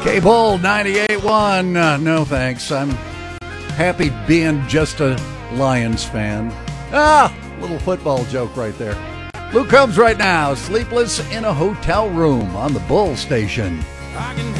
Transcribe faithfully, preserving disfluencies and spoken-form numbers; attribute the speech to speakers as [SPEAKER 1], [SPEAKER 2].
[SPEAKER 1] K-Bull ninety-eight one. Uh, no thanks. I'm happy being just a Lions fan. Ah, little football joke right there. Luke Combs right now, sleepless in a hotel room on the Bull Station.
[SPEAKER 2] I can